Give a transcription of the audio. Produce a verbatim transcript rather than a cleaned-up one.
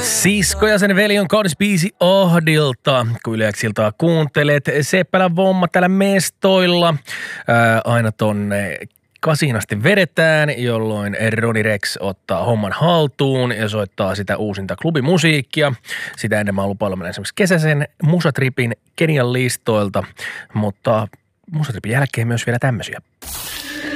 Sisko ja sen veli on kaunis biisi Ahdilta, kun Yleäksiltaa kuuntelet. Seppälän vomma täällä mestoilla. Ää, aina tonne kasiin asti vedetään, jolloin Roni Rex ottaa homman haltuun ja soittaa sitä uusinta klubimusiikkia. Sitä ennen mä oon lupaillut mennä esimerkiksi kesäisen musatripin Kenian listoilta, mutta musatripin jälkeen myös vielä tämmöisiä.